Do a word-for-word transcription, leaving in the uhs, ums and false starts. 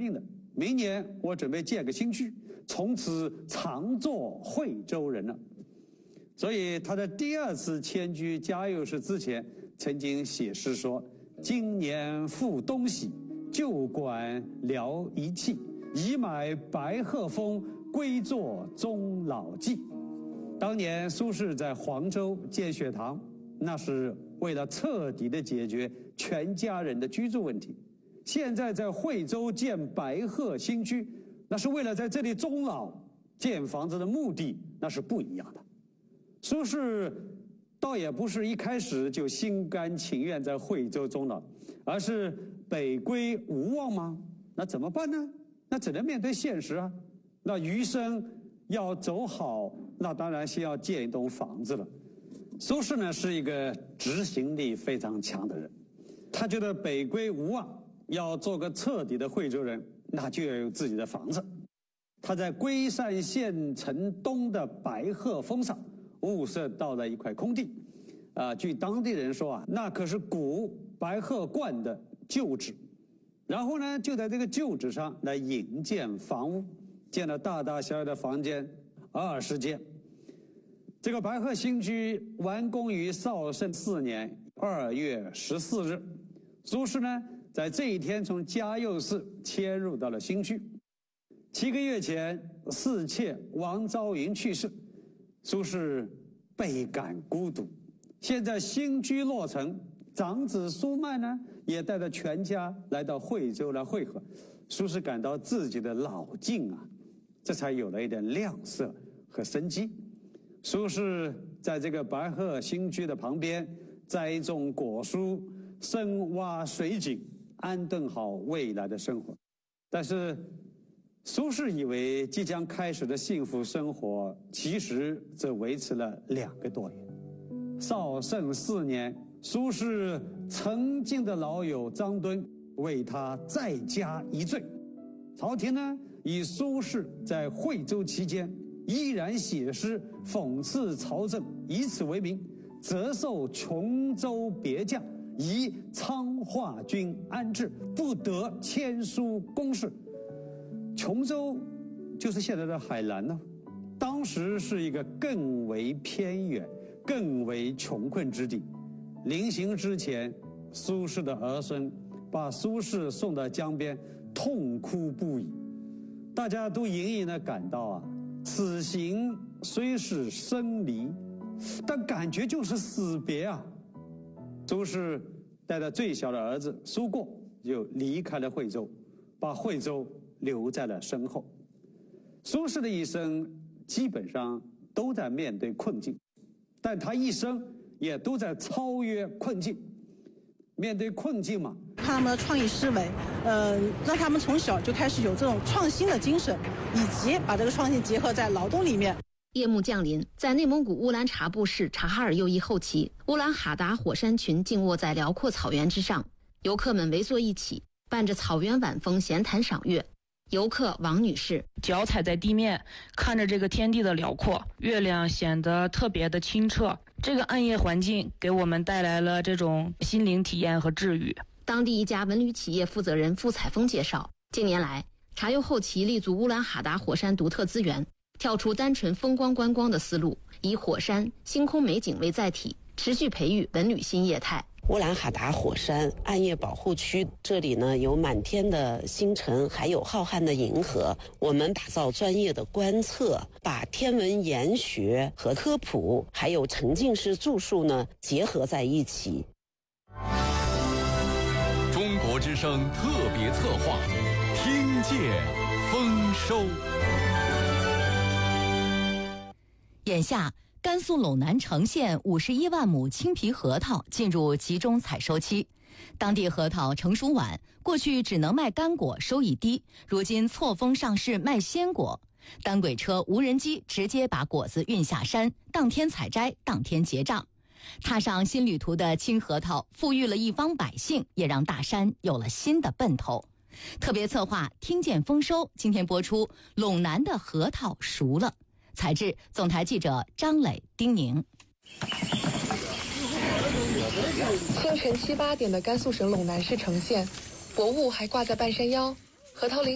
定的，明年我准备建个新居，从此常做惠州人了。所以他在第二次迁居嘉佑市之前，曾经写诗说：“今年复东徙，旧馆聊遗弃，已买白鹤峰，归作终老计。”当年苏轼在黄州建学堂，那是为了彻底的解决全家人的居住问题。现在在惠州建白鹤新居，那是为了在这里终老，建房子的目的那是不一样的。苏轼倒也不是一开始就心甘情愿在惠州终老，而是北归无望吗？那怎么办呢？那只能面对现实啊。那余生要走好，那当然先要建一栋房子了。苏轼呢是一个执行力非常强的人，他觉得北归无望，要做个彻底的惠州人，那就要有自己的房子。他在龟山县城东的白鹤峰上物色到了一块空地，啊、呃，据当地人说啊，那可是古白鹤观的旧址。然后呢，就在这个旧址上来引建房屋，建了大大小小的房间二十间。这个白鹤新居完工于绍圣四年二月十四日。苏轼呢，在这一天从嘉佑市迁入到了新居。七个月前，四妾王昭云去世，苏轼倍感孤独。现在新居落成，长子苏迈呢，也带着全家来到惠州来会合。苏轼感到自己的老境啊，这才有了一点亮色和生机。苏轼在这个白鹤新居的旁边栽种果蔬，深挖水井，安顿好未来的生活。但是苏轼以为即将开始的幸福生活，其实只维持了两个多月。绍圣四年，苏轼曾经的老友张敦为他再加一罪。朝廷呢，以苏轼在惠州期间依然写诗讽刺朝政，以此为名，责授琼州别将，以昌化军安置，不得签书公事。琼州就是现在的海南呢，当时是一个更为偏远、更为穷困之地。临行之前，苏轼的儿孙把苏轼送到江边，痛哭不已。大家都隐隐地感到啊，此行虽是生离，但感觉就是死别啊。苏轼带着最小的儿子苏过就离开了惠州，把惠州留在了身后。苏轼的一生基本上都在面对困境，但他一生也都在超越困境。面对困境嘛， 他们的创意思维，呃，让他们从小就开始有这种创新的精神，以及把这个创新结合在劳动里面。 夜幕降临，在内蒙古乌兰察布市察哈尔右翼后旗，乌兰哈达火山群静卧在辽阔草原之上，游客们围坐一起，伴着草原晚风闲谈赏月。游客王女士， 脚踩在地面，看着这个天地的辽阔，月亮显得特别的清澈。这个暗夜环境给我们带来了这种心灵体验和治愈。 当地一家文旅企业负责人付彩峰介绍，近年来察右后旗立足乌兰哈达火山独特资源，跳出单纯风光观光的思路，以火山、星空美景为载体，持续培育文旅新业态。 乌兰哈达火山暗夜保护区，这里呢有满天的星辰，还有浩瀚的银河。我们打造专业的观测，把天文研学和科普还有沉浸式住宿呢结合在一起。 中国之声特别策划，听见丰收。 眼下甘肃陇南成县五十一万亩青皮核桃进入集中采收期，当地核桃成熟晚，过去只能卖干果，收益低，如今错峰上市卖鲜果。单轨车、无人机直接把果子运下山，当天采摘，当天结账。踏上新旅途的青核桃，富裕了一方百姓，也让大山有了新的奔头。特别策划听见丰收，今天播出陇南的核桃熟了。采制总台记者张磊、丁宁。 清晨七八点的甘肃省陇南市成县，薄雾还挂在半山腰，核桃林